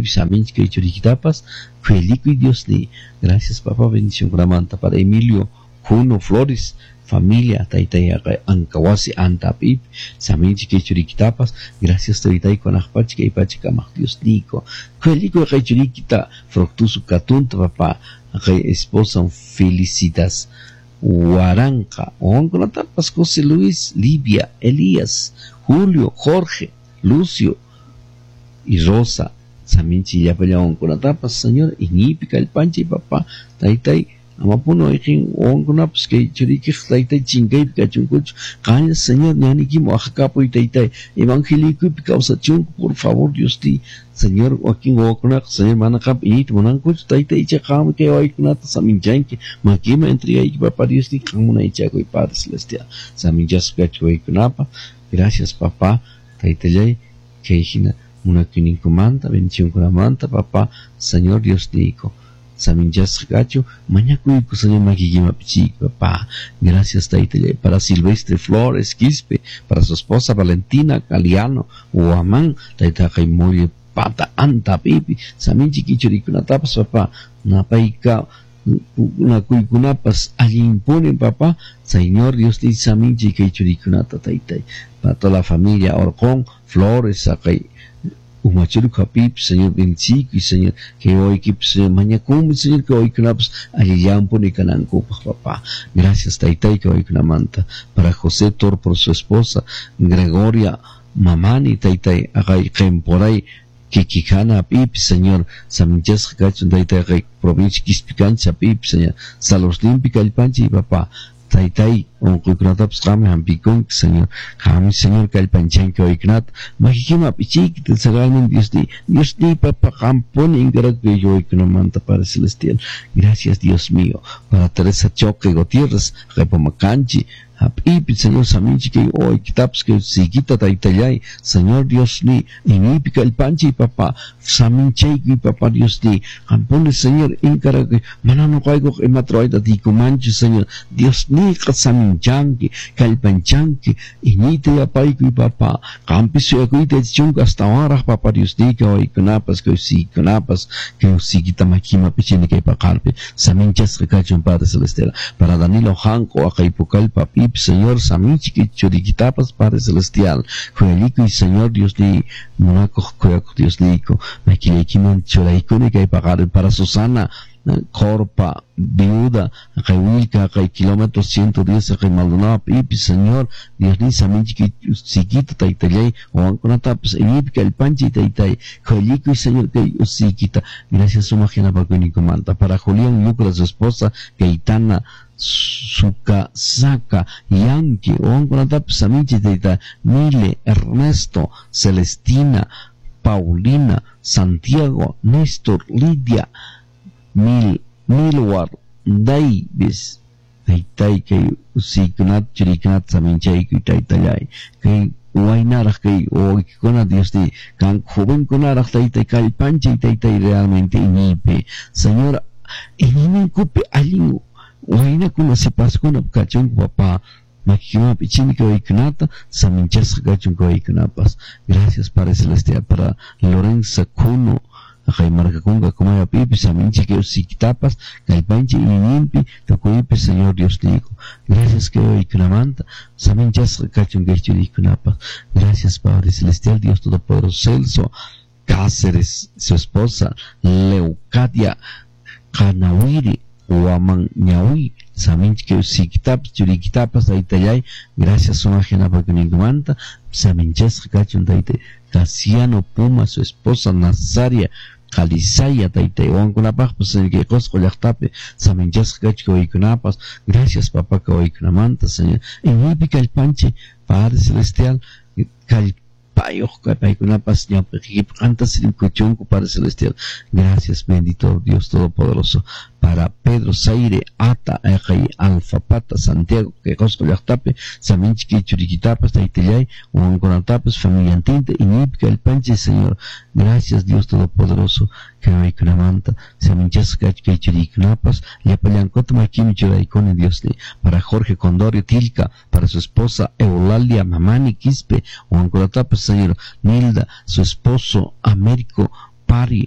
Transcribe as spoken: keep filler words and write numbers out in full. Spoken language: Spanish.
saminch que churikitapas, felico y Dios ni. Gracias, papá, bendición gramanta para Emilio, Juno, Flores, familia, taitay ankawasi antapip, saminch que churikitapas, gracias taitay con ajpach que ipach kamak Dios nico. Felico que churikita, fructusu katunta, papá, que esposa, felicitas. Huaranca, Onconatapas, José Luis, Livia, Elías, Julio, Jorge, Lucio y Rosa, Saminchi ya pelea Onconatapas, señor, Inípica, el panche y papá, Taitai, Amapuno, Ejin, Onconapas, que Churique, Taitai, Chingay, Picachuncucho, Caña, señor, Nianiquimo, Ajacapo y Taitai, Evangélico y Picausa Chunco, por favor, Dios ti. Señor Joaquín Wokonak, señor Manacap, y Monancuch, Taita y Chacam, que hoy con Nata Saminjanque, Maquima, entrega y papá Dios, ni Camuna y Chaco y Padre Celestial. Saminjas, Gacho y Kunapa, gracias papá, Taita Yay, que Hina, Munakin comanda, bendición con la manta, papá, Señor Dios Nico. Saminjas Gacho, Mañacuico, señor Maquima Pichi, papá, gracias Taita Yay, para Silvestre Flores, Quispe, para su esposa Valentina, Galiano, Uamán, Taita Jaimoye, Pata anta pipi samin chiquichurikunapas papá napaika una kuikunapas allí imponen papá Señor Dios ni samin chiquichurikunata taitai para toda la familia Orcón Flores acá Umachuruca pip Señor bendigo y Señor que hoy que Señor mañana Señor que hoy kunapas allí ya impone cananco papá gracias taitai que hoy kunamanta para José Tor por su esposa Gregoria Mamani taitai acá por ahí que Kikana pip señor Saminjas Gachun Taitai provincia Kispicancha pip señor Salos Límpica el panchi y papá Taitai on Kukunataps Kame Hampikon señor Kame señor Kalpanchan que oignat Majikima Pichik del Sagramen Dios ni Dios ni papá Campon Ingarak que yo oignamanta para celestial gracias Dios mío para Teresa Choque Gutiérrez Repomacanchi Hapipi, Señor Saminchi, que hoy kitaps que siquita taitayay, Señor Dios ni, inipica el panchi papá, Saminche y papá Dios ni, Campone Señor, Incara que, manano caigo que matroida di comanche Señor, Dios ni, Saminchanque, Calpanchanque, inite ya paico y papá, Campis y acuite chunga hasta ahora, papá Dios ni, que hoy conapas, que si conapas, que siquita maquima pichini que pacarpe, Saminchas que cachon Padre Celestial, para Danilo Janco, acá hipocal papi, Señor Saminchi que choriquitapas Padre Celestial, Juelico y Señor Dios ni, Monaco, Coyaco Dios nico, Maquilequimon Cholaicone que hay pagar para Susana, Corpa, Viuda, Rehuilca, Rey Kilómetro ciento diez, Rey Maldonado, Pipi, Señor, Dios ni Saminchi que siquita Taitalay, o Anconatapes, Enipica, el Panchi Taitai, Juelico y Señor que siquita, gracias a su máquina para que ni comanda, para Julián Lucas, su esposa, Gaitana, Suka Saka Yankee Onconatap Samichi Teita Mile Ernesto Celestina Paulina Santiago Néstor Lidia Mil Milward Davis Taitai que Usikunat Chirikanat Saminchai Taitai que Wainarach que o con Dios de can joven con Arach Taitai Calpanche Taitai realmente inipe Señora inime cupe alingo Waina kuna si paskuna kachung papá Makima pichini que hoy knata Saminchas kachung que hoy knapas gracias Padre Celestial para Lorenza Kuno Ajay marca kunga como ya pipi Saminchi que os tapas Calpanchi y nimpi Takuipi Señor Dios digo gracias que hoy knamanta Saminchas kachung que hoy knapas gracias Padre Celestial Dios Todopoderoso Celso Cáceres su esposa Leucadia Canawiri Uaman Ñaui, Saminch que si kitapas, churi kitapas, taitayay, gracias a una ajena porque ni manta, Saminches cachon taite, Casiano Puma, su esposa Nazaria, Calizaya taitay, o con la paz, pues en que cosco ya tape, Saminches cacho hoy kunapas, gracias papá que hoy kunamanta, Señor, en épica el panche, Padre Celestial, cal payo capay kunapas, ya que canta sin cuchonco Padre Celestial, gracias bendito Dios Todopoderoso. Para Pedro Zaire, Ata, Ejay, Alfa, Pata, Santiago, que Cosco Yachtape, Saminchi, Churiquitapas, Taitellay, Uanconatapes, familia Antinte, y Nípica, el Panche, Señor. Gracias, Dios Todopoderoso, que no hay que manta, Saminchas, Cachque, Churiquinapas, y Apelancota, Maquimi, Churaicone, Dios le, para Jorge Condorio, Tilca, para su esposa, Eulalia, Mamani, Quispe, Uanconatapes, Señor, Nilda, su esposo, Américo, Pari,